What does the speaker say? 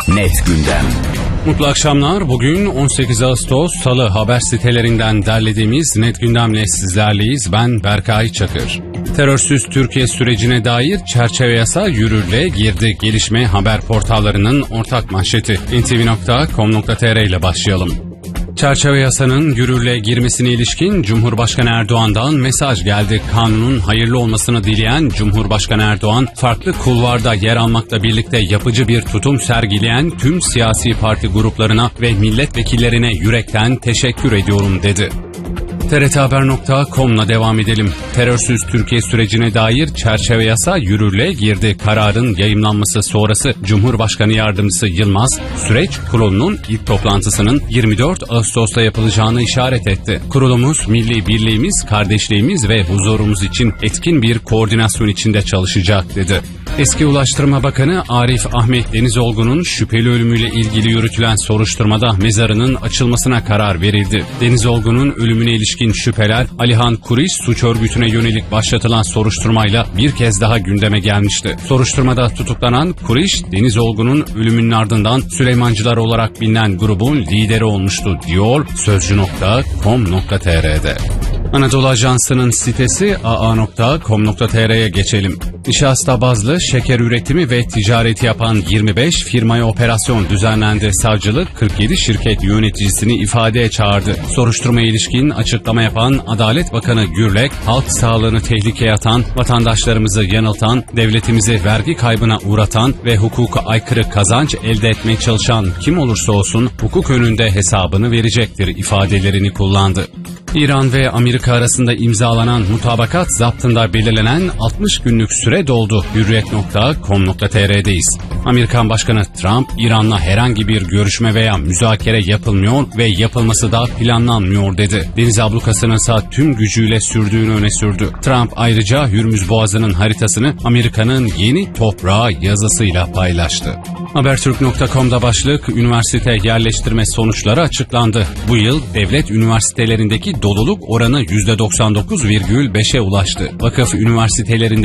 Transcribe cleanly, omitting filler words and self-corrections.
Net Gündem. Mutlu akşamlar. Bugün 18 Ağustos Salı, haber sitelerinden derlediğimiz Net Gündem'le sizlerleyiz. Ben Berkay Çakır. Terörsüz Türkiye sürecine dair çerçeve yasa yürürlüğe girdi. Gelişme haber portallarının ortak manşeti. ntv.com.tr ile başlayalım. Çerçeve yasanın yürürlüğe girmesine ilişkin Cumhurbaşkanı Erdoğan'dan mesaj geldi. Kanunun hayırlı olmasını dileyen Cumhurbaşkanı Erdoğan, farklı kulvarda yer almakla birlikte yapıcı bir tutum sergileyen tüm siyasi parti gruplarına ve milletvekillerine yürekten teşekkür ediyorum dedi. TRThaber.com'la devam edelim. Terörsüz Türkiye sürecine dair çerçeve yasa yürürlüğe girdi. Kararın yayımlanması sonrası Cumhurbaşkanı Yardımcısı Yılmaz, süreç kurulunun ilk toplantısının 24 Ağustos'ta yapılacağını işaret etti. Kurulumuz, milli birliğimiz, kardeşliğimiz ve huzurumuz için etkin bir koordinasyon içinde çalışacak dedi. Eski Ulaştırma Bakanı Arif Ahmet Denizolgu'nun şüpheli ölümüyle ilgili yürütülen soruşturmada mezarının açılmasına karar verildi. Denizolgu'nun ölümüne ilişkin şüpheler Alihan Kuriş suç örgütüne yönelik başlatılan soruşturmayla bir kez daha gündeme gelmişti. Soruşturmada tutuklanan Kuriş, Denizolgu'nun ölümünün ardından Süleymancılar olarak bilinen grubun lideri olmuştu diyor Sözcü.com.tr'de. Anadolu Ajansı'nın sitesi aa.com.tr'ye geçelim. Nişasta bazlı şeker üretimi ve ticareti yapan 25 firmaya operasyon düzenlendi. Savcılık 47 şirket yöneticisini ifadeye çağırdı. Soruşturmaya ilişkin açıklama yapan Adalet Bakanı Gürlek, halk sağlığını tehlikeye atan, vatandaşlarımızı yanıltan, devletimizi vergi kaybına uğratan ve hukuka aykırı kazanç elde etmeye çalışan kim olursa olsun hukuk önünde hesabını verecektir ifadelerini kullandı. İran ve Amerika arasında imzalanan mutabakat zaptında belirlenen 60 günlük süre doldu. Hürriyet.com.tr'deyiz. Amerikan Başkanı Trump, İran'la herhangi bir görüşme veya müzakere yapılmıyor ve yapılması da planlanmıyor dedi. Deniz ablukasının ise tüm gücüyle sürdüğünü öne sürdü. Trump ayrıca Hürmüz Boğazı'nın haritasını Amerika'nın yeni toprağı yazısıyla paylaştı. Habertürk.com'da başlık, üniversite yerleştirme sonuçları açıklandı. Bu yıl devlet üniversitelerindeki doluluk oranı %99,5'e ulaştı. Vakıf üniversitelerinde